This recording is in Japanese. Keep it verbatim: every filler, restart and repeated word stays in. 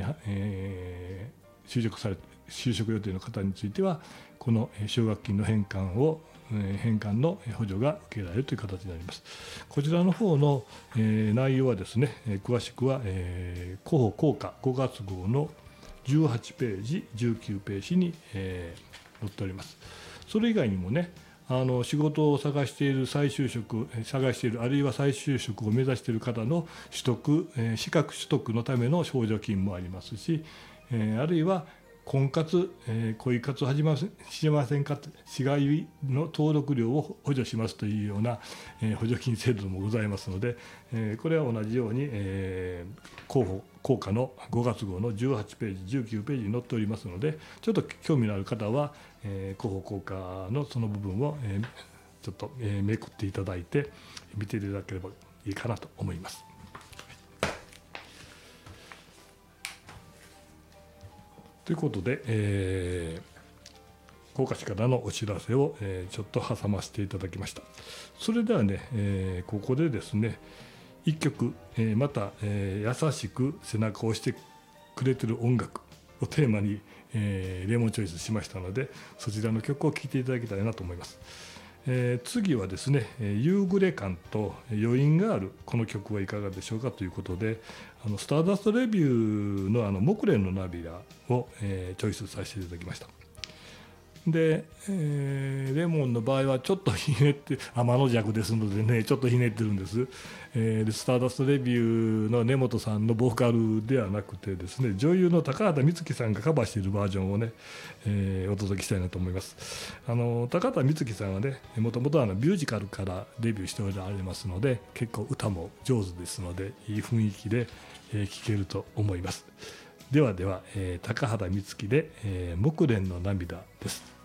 えー、就職され就職予定の方についてはこの奨学金の返還を返還の補助が受けられるという形になります。こちらの方の、えー、内容はですね、詳しくは、えー、広報効果ごがつ号のじゅうはちページじゅうきゅうページに、えー、載っております。それ以外にもね、あの仕事を探している再就職探しているあるいは再就職を目指している方の取得、えー、資格取得のための補助金もありますし、えー、あるいは婚活、えー、恋活を始めしませんか、市外の登録料を補助しますというような、えー、補助金制度もございますので、えー、これは同じように、えー、広報効果のごがつ号のじゅうはちページじゅうきゅうページに載っておりますので、ちょっと興味のある方は、えー、広報効果のその部分を、えー、ちょっと、えー、めくっていただいて見ていただければいいかなと思います。ということで、えー、福岡市からのお知らせを、えー、ちょっと挟ませていただきました。それではね、えー、ここでですね、一曲、えー、また、えー、優しく背中を押してくれてる音楽をテーマに、えー、レモンチョイスしましたので、そちらの曲を聴いていただきたいなと思います。えー、次はですね、夕暮れ感と余韻があるこの曲はいかがでしょうかということで、あのスターダストレビューのあの木蓮の涙を、えー、チョイスさせていただきました。で、えー、レモンの場合はちょっとひねって天の弱ですのでね、ちょっとひねってるんです。えー、でスターダストレビューの根本さんのボーカルではなくてですね、女優の高畑充希さんがカバーしているバージョンをね、えー、お届けしたいなと思います。あの高畑充希さんはね、もともとミュージカルからデビューしておられますので、結構歌も上手ですので、いい雰囲気で聴、えー、けると思います。ではでは、えー、高畑充希で、えー、木蓮の涙です。